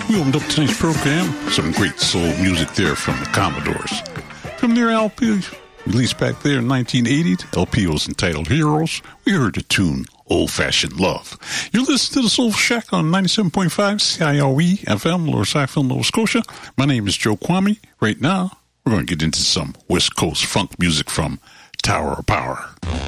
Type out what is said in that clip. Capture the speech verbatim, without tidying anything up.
we opened up tonight's program. Some great soul music there from the Commodores. From their L P, released back there in nineteen eighty, L P was entitled Heroes. We heard the tune Old Fashioned Love. You're listening to the Soul Shack on ninety-seven point five C I R E F M, Lower Sackville, Nova Scotia. My name is Joe Kwame. Right now, we're going to get into some West Coast funk music from Tower of Power.